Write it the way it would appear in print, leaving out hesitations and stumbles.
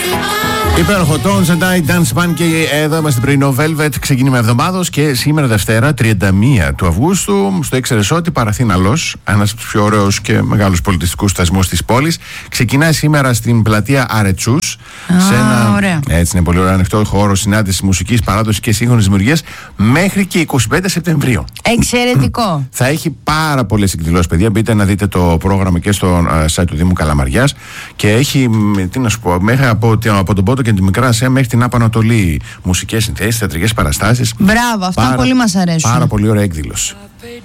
Υπέροχο Tones and I, Dance Band, και εδώ είμαστε πρωινό Velvet. Ξεκίνημα εβδομάδος και σήμερα Δευτέρα, 31 του Αυγούστου, στο Ήξερες ότι Παραθήναλος, ένας από τους πιο ωραίους και μεγάλους πολιτιστικούς σταθμούς της πόλης, ξεκινάει σήμερα στην πλατεία Αρετσούς. Σε ένα, ωραία. Έτσι είναι, πολύ ωραίο ανοιχτό χώρο συνάντησης μουσικής, παράδοσης και σύγχρονης δημιουργίας μέχρι και 25 Σεπτεμβρίου. Εξαιρετικό. Θα έχει πάρα πολλές εκδηλώσεις, παιδιά. Μπείτε να δείτε το πρόγραμμα και στο site του Δήμου Καλαμαριάς. Και έχει, τι να σου πω, μέχρι από τον Πόντο και τη Μικρά Ασία μέχρι την Άπα Ανατολή, μουσικές συνθέσεις, θεατρικές παραστάσεις. Μπράβο, αυτά πολύ μας αρέσουν. Πάρα πολύ ωραία εκδήλωση.